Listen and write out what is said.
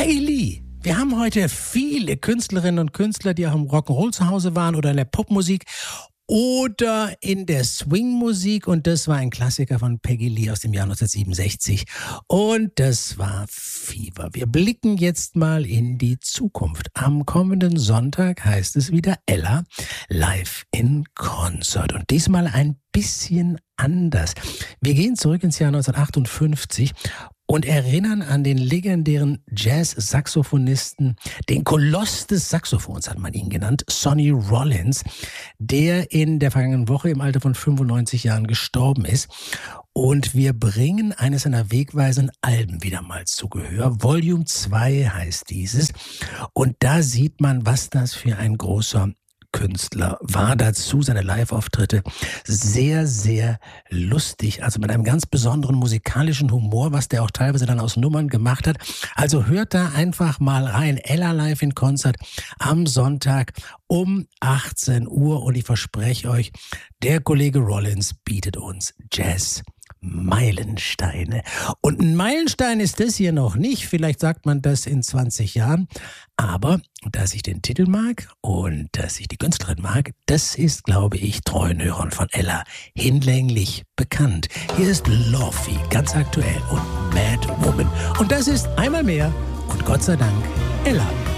Peggy Lee. Wir haben heute viele Künstlerinnen und Künstler, die auch im Rock'n'Roll zu Hause waren oder in der Popmusik oder in der Swingmusik. Und das war ein Klassiker von Peggy Lee aus dem Jahr 1967. Und das war Fever. Wir blicken jetzt mal in die Zukunft. Am kommenden Sonntag heißt es wieder Ella live in Concert. Und diesmal ein bisschen anders. Wir gehen zurück ins Jahr 1958 und erinnern an den legendären Jazz-Saxophonisten, den Koloss des Saxophons hat man ihn genannt, Sonny Rollins, der in der vergangenen Woche im Alter von 95 Jahren gestorben ist. Und wir bringen eines seiner wegweisenden Alben wieder mal zu Gehör. Volume 2 heißt dieses. Und da sieht man, was das für ein großer Künstler war. Dazu seine Live-Auftritte sehr, sehr lustig. Also mit einem ganz besonderen musikalischen Humor, was der auch teilweise dann aus Nummern gemacht hat. Also hört da einfach mal rein. Ella live in Concert am Sonntag um 18 Uhr. Und ich verspreche euch, der Kollege Rollins bietet uns Jazz Meilensteine. Und ein Meilenstein ist das hier noch nicht. Vielleicht sagt man das in 20 Jahren. Aber dass ich den Titel mag und dass ich die Künstlerin mag, das ist, glaube ich, treuen Hörern von Ella hinlänglich bekannt. Hier ist Lofty, ganz aktuell, und Mad Woman. Und das ist einmal mehr und Gott sei Dank Ella.